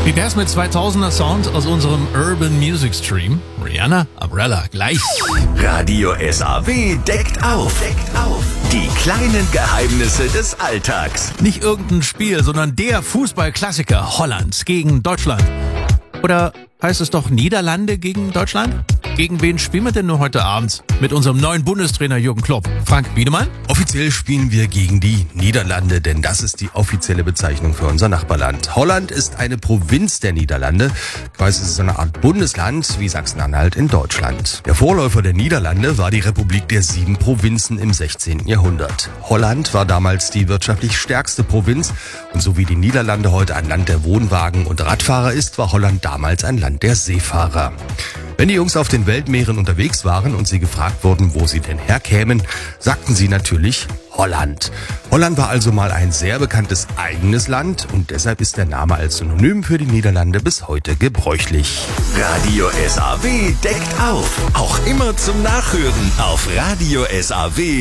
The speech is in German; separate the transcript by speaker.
Speaker 1: Wie wär's mit 2000er Sound aus unserem Urban Music Stream? Rihanna, Umbrella, gleich.
Speaker 2: Radio SAW deckt auf. Die kleinen Geheimnisse des Alltags.
Speaker 1: Nicht irgendein Spiel, sondern der Fußballklassiker Holland gegen Deutschland. Oder heißt es doch Niederlande gegen Deutschland? Gegen wen spielen wir denn nur heute Abend? Mit unserem neuen Bundestrainer Jürgen Klopp. Frank Wiedemann?
Speaker 3: Offiziell spielen wir gegen die Niederlande, denn das ist die offizielle Bezeichnung für unser Nachbarland. Holland ist eine Provinz der Niederlande. Quasi ist es eine Art Bundesland wie Sachsen-Anhalt in Deutschland. Der Vorläufer der Niederlande war die Republik der 7 Provinzen im 16. Jahrhundert. Holland war damals die wirtschaftlich stärkste Provinz und so wie die Niederlande heute ein Land der Wohnwagen und Radfahrer ist, war Holland damals ein Land der Seefahrer. Wenn die Jungs auf den Weltmeeren unterwegs waren und sie gefragt wurden, wo sie denn herkämen, sagten sie natürlich Holland. Holland war also mal ein sehr bekanntes eigenes Land und deshalb ist der Name als Synonym für die Niederlande bis heute gebräuchlich.
Speaker 2: Radio SAW deckt auf. Auch immer zum Nachhören auf radiosaw.de.